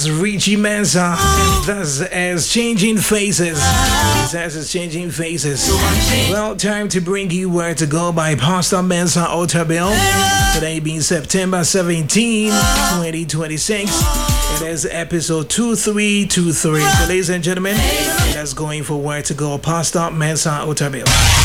Richie Mensa, and that's as Changing Faces. That's as Changing Faces. Well, time to bring you Where to Go by Pastor Mensa Otabil. Today being September 17, 2026. It is episode 2323. So, ladies and gentlemen, let's going for Where to Go. Pastor Mensa Otabil.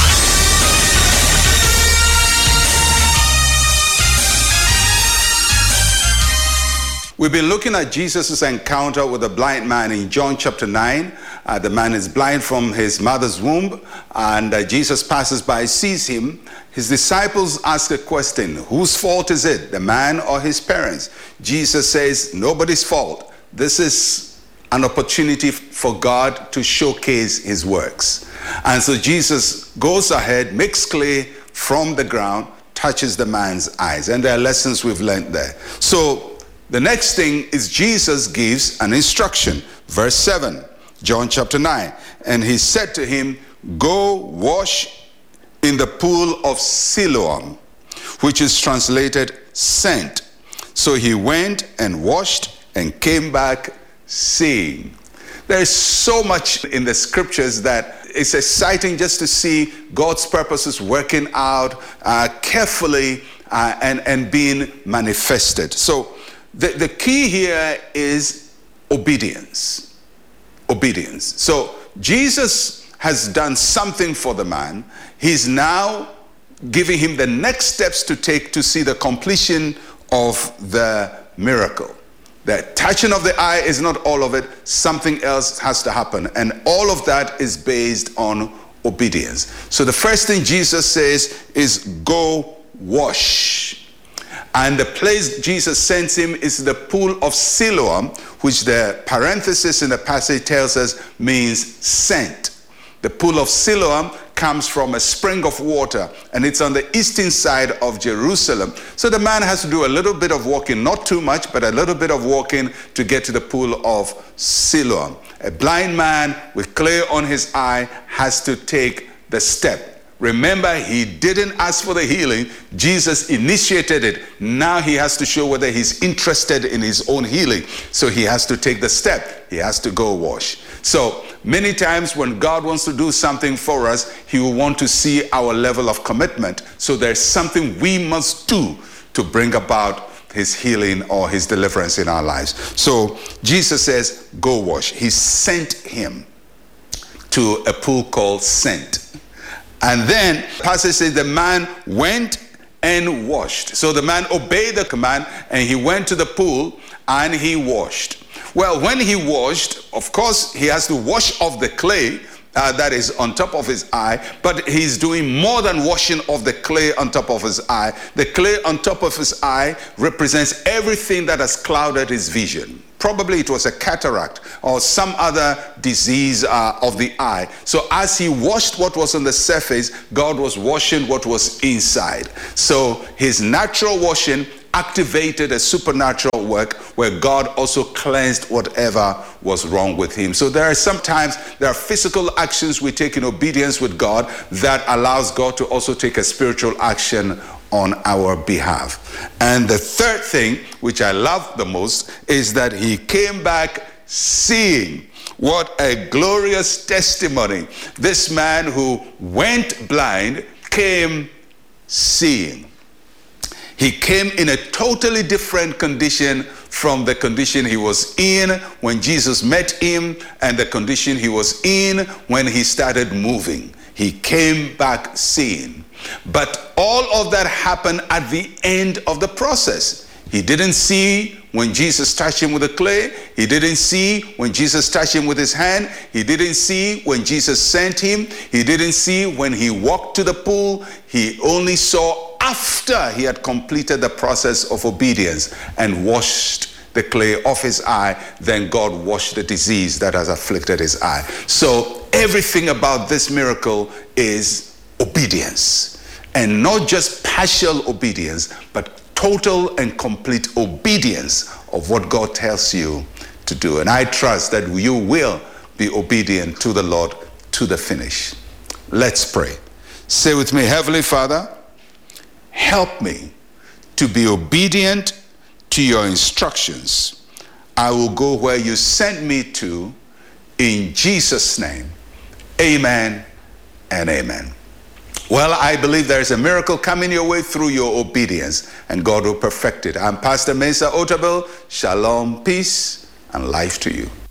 We've been looking at Jesus' encounter with the blind man in John chapter 9. The man is blind from his mother's womb, and Jesus passes by, sees him. His disciples ask a question: whose fault is it, the man or his parents? Jesus says, nobody's fault. This is an opportunity for God to showcase his works. And so Jesus goes ahead, makes clay from the ground, touches the man's eyes. And there are lessons we've learned there. So the next thing is Jesus gives an instruction. Verse 7, John chapter 9. And he said to him, go wash in the pool of Siloam, which is translated sent. So he went and washed and came back seeing. There is so much in the scriptures that it's exciting just to see God's purposes working out carefully and being manifested. So the key here is obedience. Obedience. So Jesus has done something for the man. He's now giving him the next steps to take to see the completion of the miracle. The touching of the eye is not all of it. Something else has to happen. And all of that is based on obedience. So the first thing Jesus says is go wash. And the place Jesus sends him is the pool of Siloam, which the parenthesis in the passage tells us means sent. The pool of Siloam comes from a spring of water, and it's on the eastern side of Jerusalem. So the man has to do a little bit of walking, not too much, but a little bit of walking to get to the pool of Siloam. A blind man with clay on his eye has to take the step. Remember, he didn't ask for the healing. Jesus initiated it. Now he has to show whether he's interested in his own healing. So he has to take the step. He has to go wash. So many times when God wants to do something for us, he will want to see our level of commitment. So there's something we must do to bring about his healing or his deliverance in our lives. So Jesus says, go wash. He sent him to a pool called Sent. And then the passage says the man went and washed. So the man obeyed the command and he went to the pool and he washed. Well, when he washed, of course, he has to wash off the clay that is on top of his eye, but he's doing more than washing off the clay on top of his eye. The clay on top of his eye represents everything that has clouded his vision. Probably it was a cataract or some other disease of the eye. So as he washed what was on the surface, God was washing what was inside. So his natural washing activated a supernatural work where God also cleansed whatever was wrong with him. So there are physical actions we take in obedience with God that allows God to also take a spiritual action on our behalf. And the third thing, which I love the most, is that he came back seeing. What a glorious testimony. This man who went blind came seeing. He came in a totally different condition from the condition he was in when Jesus met him and the condition he was in when he started moving. He came back seeing. But all of that happened at the end of the process. He didn't see when Jesus touched him with the clay. He didn't see when Jesus touched him with his hand. He didn't see when Jesus sent him. He didn't see when he walked to the pool. He only saw after he had completed the process of obedience and washed the clay off his eye. Then God washed the disease that has afflicted his eye. So everything about this miracle is obedience. And not just partial obedience, but total and complete obedience of what God tells you to do. And I trust that you will be obedient to the Lord to the finish. Let's pray. Say with me, Heavenly Father, help me to be obedient to your instructions I will go where you sent me to, in Jesus' name. Amen and amen. Well, I believe there is a miracle coming your way through your obedience, and God will perfect it. I'm Pastor Mensa Otabil. Shalom, peace, and life to you.